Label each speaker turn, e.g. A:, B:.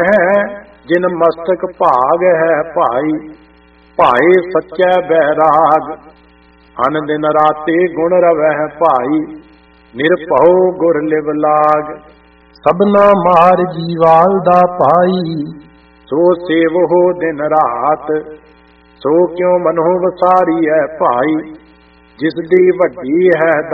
A: ਹੈ ਜਿਨ ਮਸਤਕ ਭਾਗ ਹੈ ਭਾਈ, ਭਾਏ ਸੱਚੈ ਬੈਰਾਗ। ਅਨ ਦਿਨ ਰਾਤੇ ਗੁਣ ਰਵਹਿ ਭਾਈ, ਨਿਰਭਉ ਗੁਰ ਲਿਵ ਲਾਗ।
B: ਸਭਨਾ ਮਾਰ ਜੀਵਾਲ ਦਾ ਭਾਈ,
A: ਸੋ ਸੇਵਹੁ ਦਿਨ ਰਾਤ। ਸੋ ਕਿਉ ਮਨਹੁ ਵਸਾਰੀ ਹੈ ਭਾਈ, ਜਿਸ ਦੀ ਵੱਡੀ ਹੈ